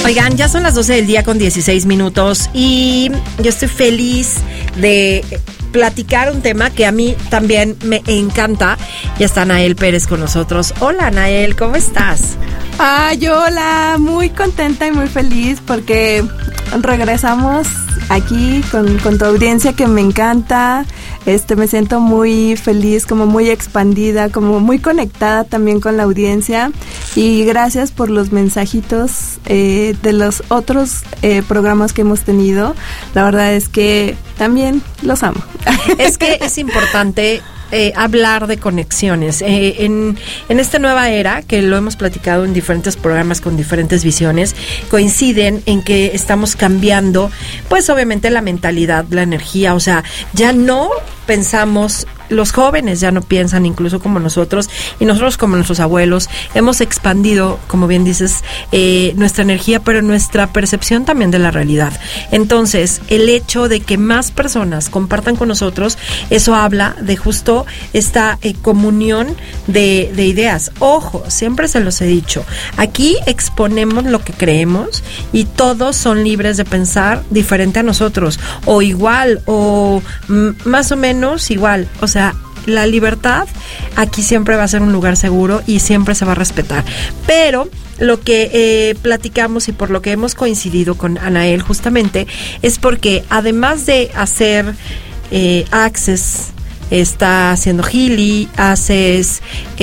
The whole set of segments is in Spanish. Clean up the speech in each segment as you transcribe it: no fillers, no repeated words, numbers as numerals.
Oigan, ya son las 12 del día con 16 minutos y yo estoy feliz de platicar un tema que a mí también me encanta. Ya está Anael Pérez con nosotros. Hola, Anael, ¿cómo estás? Ay, hola, muy contenta y muy feliz porque regresamos aquí con tu audiencia que me encanta. Me siento muy feliz, como muy expandida, como muy conectada también con la audiencia. Y gracias por los mensajitos de los otros programas que hemos tenido. La verdad es que también los amo. Es que es importante hablar de conexiones. En esta nueva era, que lo hemos platicado en diferentes programas con diferentes visiones, coinciden en que estamos cambiando, pues obviamente la mentalidad, la energía, o sea, ya no pensamos, los jóvenes ya no piensan incluso como nosotros, y nosotros como nuestros abuelos hemos expandido, como bien dices, nuestra energía, pero nuestra percepción también de la realidad. Entonces, el hecho de que más personas compartan con nosotros, eso habla de justo esta comunión de ideas. Ojo, siempre se los he dicho, aquí exponemos lo que creemos y todos son libres de pensar diferente a nosotros, o igual, o más o menos igual. O sea, la libertad aquí siempre va a ser un lugar seguro y siempre se va a respetar. Pero lo que platicamos y por lo que hemos coincidido con Anael justamente es porque además de hacer Access, está haciendo Healy, haces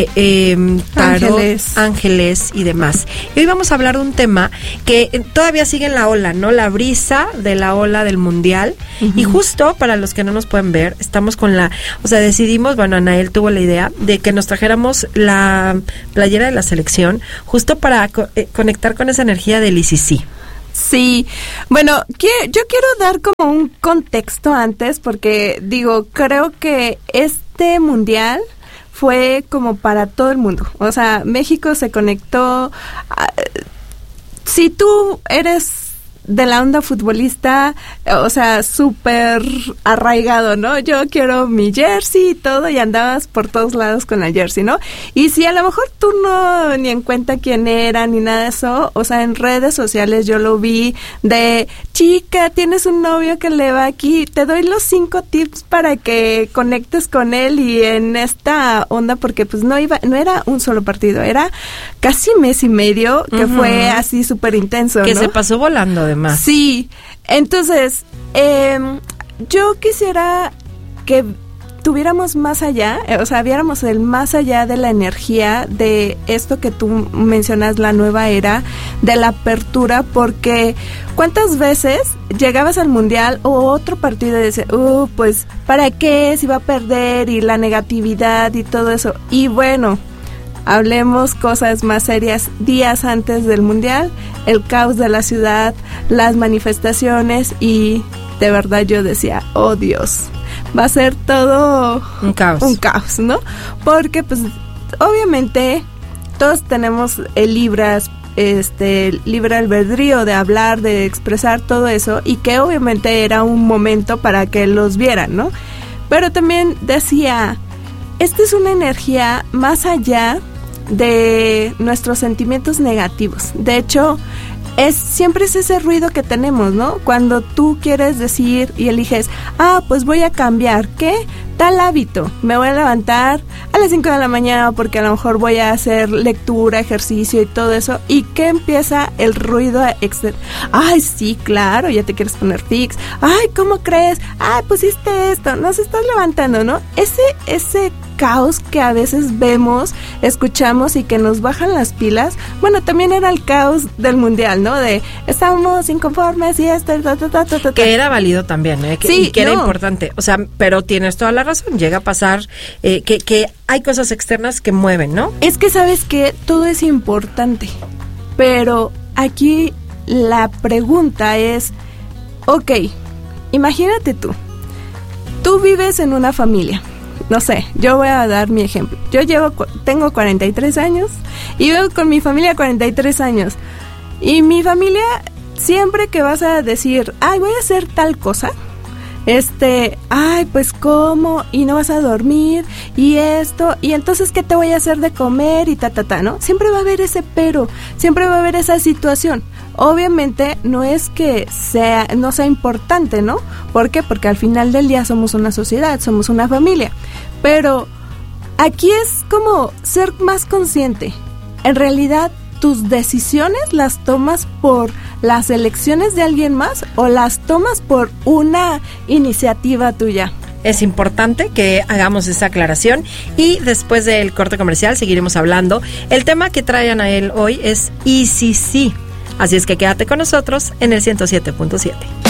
tarot, ángeles y demás. Y hoy vamos a hablar de un tema que todavía sigue en la ola, ¿no? La brisa de la ola del mundial. Uh-huh. Y justo para los que no nos pueden ver, estamos con decidimos, bueno, Anael tuvo la idea de que nos trajéramos la playera de la selección justo para conectar con esa energía del ICC. Sí, bueno, yo quiero dar como un contexto antes porque creo que este mundial fue como para todo el mundo. O sea, México se conectó. Si tú eres de la onda futbolista, o sea, súper arraigado, ¿no? Yo quiero mi jersey y todo, y andabas por todos lados con la jersey, ¿no? Y si a lo mejor tú no ni en cuenta quién era ni nada de eso, o sea, en redes sociales yo lo vi de, chica, tienes un novio que le va aquí, te doy los 5 tips para que conectes con él y en esta onda, porque pues no era un solo partido, era casi mes y medio que uh-huh. fue así súper intenso, que ¿no? se pasó volando además. Sí, entonces yo quisiera que tuviéramos más allá, o sea, viéramos el más allá de la energía de esto que tú mencionas, la nueva era, de la apertura, porque ¿cuántas veces llegabas al mundial o otro partido y decías, pues, ¿para qué? Si va a perder, y la negatividad y todo eso? Y bueno, hablemos cosas más serias. Días antes del mundial, el caos de la ciudad, las manifestaciones, y de verdad yo decía, oh Dios, va a ser todo un caos, ¿no? Porque pues obviamente todos tenemos el libre albedrío de hablar, de expresar todo eso, y que obviamente era un momento para que los vieran, ¿no? Pero también decía, esta es una energía más allá de nuestros sentimientos negativos. De hecho, siempre es ese ruido que tenemos, ¿no? Cuando tú quieres decir y eliges, pues voy a cambiar, ¿qué? Tal hábito. Me voy a levantar a las 5 de la mañana porque a lo mejor voy a hacer lectura, ejercicio y todo eso. ¿Y qué empieza el ruido externo? Ay, sí, claro, ya te quieres poner fix. Ay, ¿cómo crees? Ay, pusiste esto. Nos estás levantando, ¿no? Ese caos que a veces vemos, escuchamos y que nos bajan las pilas. Bueno, también era el caos del mundial, ¿no? De estamos inconformes y esto, que era válido también, y que era importante. O sea, pero tienes toda la razón. Llega a pasar que hay cosas externas que mueven, ¿no? Es que sabes que todo es importante, pero aquí la pregunta es, ok, imagínate tú vives en una familia. No sé, yo voy a dar mi ejemplo. Tengo 43 años y vivo con mi familia 43 años. Y mi familia, siempre que vas a decir, voy a hacer tal cosa, pues ¿cómo? Y no vas a dormir, y esto, y entonces ¿qué te voy a hacer de comer? Y ¿no? Siempre va a haber ese pero, siempre va a haber esa situación. Obviamente no es que no sea importante, ¿no? ¿Por qué? Porque al final del día somos una sociedad, somos una familia. Pero aquí es como ser más consciente. En realidad, ¿tus decisiones las tomas por las elecciones de alguien más o las tomas por una iniciativa tuya? Es importante que hagamos esa aclaración y después del corte comercial seguiremos hablando. El tema que trae Anael hoy es ¿y si sí? Así es que quédate con nosotros en el 107.7.